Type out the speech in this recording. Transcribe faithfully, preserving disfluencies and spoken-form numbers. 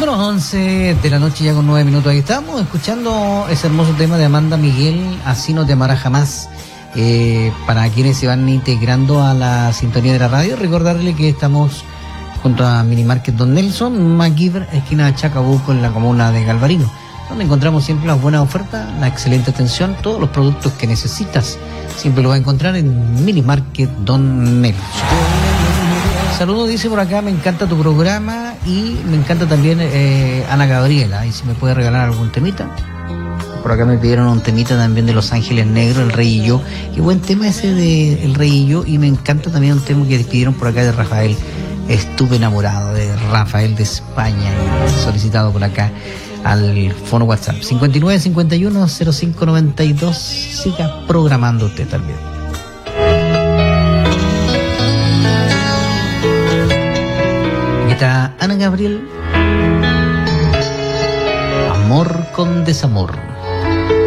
Son las once de la noche ya con nueve minutos. Ahí estamos escuchando ese hermoso tema de Amanda Miguel, Así no te amarás jamás. Eh, para quienes se van integrando a la sintonía de la radio, recordarle que estamos junto a Minimarket Don Nelson, MacGyver, esquina de Chacabuco, en la comuna de Galvarino, donde encontramos siempre las buenas ofertas, la excelente atención, todos los productos que necesitas. Siempre lo vas a encontrar en Minimarket Don Nelson. Saludos, dice por acá, me encanta tu programa y me encanta también eh, Ana Gabriela. Y si me puede regalar algún temita. Por acá me pidieron un temita también de Los Ángeles Negros, El Rey y Yo. Qué buen tema ese de El Rey y Yo. Y me encanta también un tema que pidieron por acá de Rafael. Estuve enamorado de Rafael de España, y solicitado por acá al fono WhatsApp cincuenta y nueve cincuenta y uno cero cinco noventa y dos. Siga programando usted también. Aquí está Ana Gabriel. Amor con desamor.